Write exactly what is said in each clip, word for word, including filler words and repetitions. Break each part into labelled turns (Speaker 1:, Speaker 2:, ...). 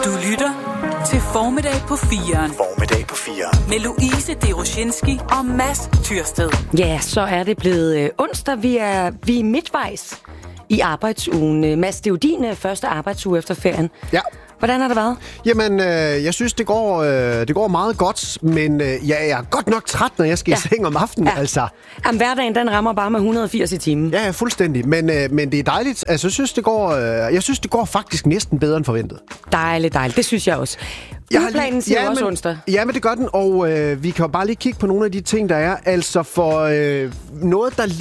Speaker 1: Du lytter til Formiddag på firen.
Speaker 2: Formiddag på firen.
Speaker 1: Med Louise Deroshinski og Mads Tyrsted.
Speaker 3: Ja, så er det blevet øh, onsdag. Vi er, vi er midtvejs i arbejdsugen. Mads, det er jo din øh, første arbejdsuge efter ferien.
Speaker 4: Ja.
Speaker 3: Hvordan har det været?
Speaker 4: Jamen, øh, jeg synes, det går, øh, det går meget godt, men øh, jeg er godt nok træt, når jeg skal ja. i seng om aftenen,
Speaker 3: ja.
Speaker 4: altså.
Speaker 3: Jamen, hverdagen, den rammer bare med et hundrede og firs i timen.
Speaker 4: Ja, fuldstændig, men, øh, men det er dejligt. Altså, jeg synes, det går, øh, jeg synes, det går faktisk næsten bedre end forventet.
Speaker 3: Dejligt, dejligt. Det synes jeg også. Ugeplanen siger ja, også
Speaker 4: men,
Speaker 3: onsdag.
Speaker 4: Ja, men det gør den, og øh, vi kan jo bare lige kigge på nogle af de ting, der er. Altså for øh, noget, der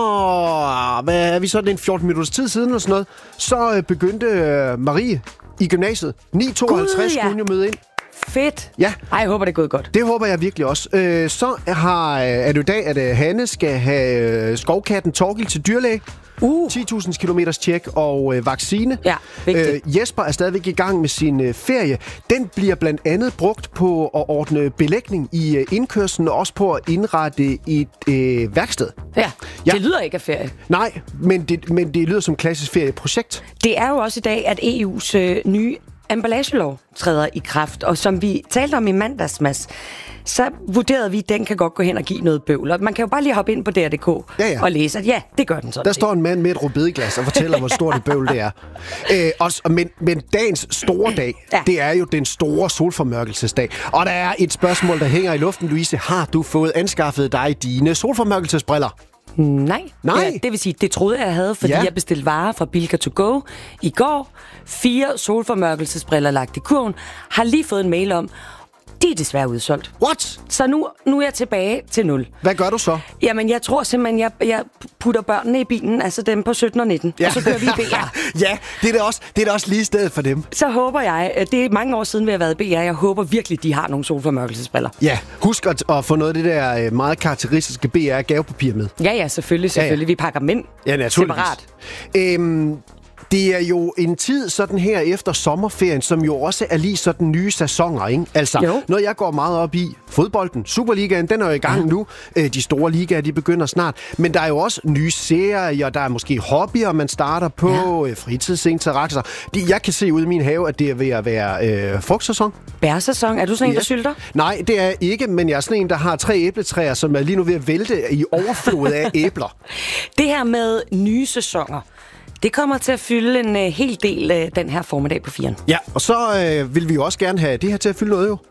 Speaker 4: ligner, hvad er vi så, det er en fjorten minutters tid siden eller sådan noget, så øh, begyndte øh, Marie i gymnasiet. ni tooghalvtreds
Speaker 3: ja.
Speaker 4: skulle hun jo møde ind.
Speaker 3: Fedt.
Speaker 4: Ja.
Speaker 3: Ej, jeg håber, det er gået godt.
Speaker 4: Det håber jeg virkelig også. Øh, så har, er det i dag, at uh, Hanne skal have uh, skovkatten Torgild til dyrlæge.
Speaker 3: Uh.
Speaker 4: ti tusind kilometers tjek og uh, vaccine.
Speaker 3: Ja, vigtigt.
Speaker 4: Uh, Jesper er stadigvæk i gang med sin uh, ferie. Den bliver blandt andet brugt på at ordne belægning i uh, indkørslen, og også på at indrette et uh, værksted.
Speaker 3: Ja,
Speaker 4: ja,
Speaker 3: det lyder ikke af ferie.
Speaker 4: Nej, men det, men det lyder som klassisk ferieprojekt.
Speaker 3: Det er jo også i dag, at E U's øh, nye emballagelov træder i kraft, og som vi talte om i mandags, Mads, så vurderede vi, at den kan godt gå hen og give noget bøvl. Og man kan jo bare lige hoppe ind på D R punktum d k
Speaker 4: ja, ja.
Speaker 3: og læse, at ja, det gør den sådan.
Speaker 4: Der står en mand med et rødbedeglas og fortæller, hvor stort et bøvl det er. Æ, også, men, men dagens store dag, ja. det er jo den store solformørkelsesdag. Og der er et spørgsmål, der hænger i luften, Louise. Har du fået anskaffet dig dine solformørkelsesbriller?
Speaker 3: Nej.
Speaker 4: Nej.
Speaker 3: Ja, det vil sige, det troede jeg, jeg havde, fordi ja. jeg bestilte varer fra Bilka to go i går. Fire solformørkelsesbriller lagt i kurven. Har lige fået en mail om, de er desværre udsolgt.
Speaker 4: What?
Speaker 3: Så nu, nu er jeg tilbage til nul.
Speaker 4: Hvad gør du så?
Speaker 3: Jamen, jeg tror simpelthen, jeg, jeg putter børnene i bilen, altså dem på sytten og nitten, ja. og så kører vi i B R.
Speaker 4: Ja, det er da også, det er da også lige stedet for dem.
Speaker 3: Så håber jeg, det er mange år siden, vi har været i B R, jeg håber virkelig, de har nogle solformørkelsesbriller.
Speaker 4: Ja, husk at, at få noget af det der meget karakteristiske B R-gavepapir med.
Speaker 3: Ja, ja, selvfølgelig, selvfølgelig. Ja, ja. Vi pakker dem ind
Speaker 4: ja, naturligvis.
Speaker 3: separat.
Speaker 4: Øhm... Det er jo en tid sådan her efter sommerferien, som jo også er lige sådan nye sæsoner, ikke? Altså,
Speaker 3: jo.
Speaker 4: noget jeg går meget op i, fodbolden, Superligaen, den er jo i gang ja. nu. De store ligaer, de begynder snart. Men der er jo også nye serier, der er måske hobbyer, man starter på, ja. fritidsinteresser. Jeg kan se ud i min have, at det er ved at være øh, frugtsæson.
Speaker 3: Bærsæson? Er du sådan en, yes. der sylter?
Speaker 4: Nej, det er jeg ikke, men jeg er sådan en, der har tre æbletræer, som er lige nu ved at vælte i overflod af æbler.
Speaker 3: Det her med nye sæsoner, det kommer til at fylde en uh, hel del uh, den her formiddag på firen.
Speaker 4: Ja, og så øh, vil vi jo også gerne have det her til at fylde noget jo.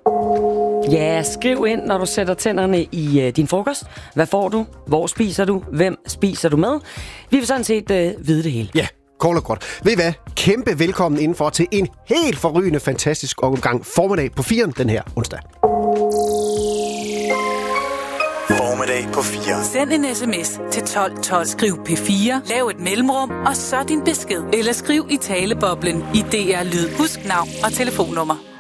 Speaker 3: Ja, skriv ind, når du sætter tænderne i uh, din frokost. Hvad får du? Hvor spiser du? Hvem spiser du med? Vi vil sådan set uh, vide det hele.
Speaker 4: Ja, kort og godt. Ved I hvad? Kæmpe velkommen indenfor til en helt forrygende, fantastisk omgang formiddag på firen den her onsdag.
Speaker 2: Formiddag på firen.
Speaker 1: Send en sms til tolv tolv. Skriv P fire, lav et mellemrum, og så din besked. Eller skriv i taleboblen i D R Lyd. Husk navn og telefonnummer.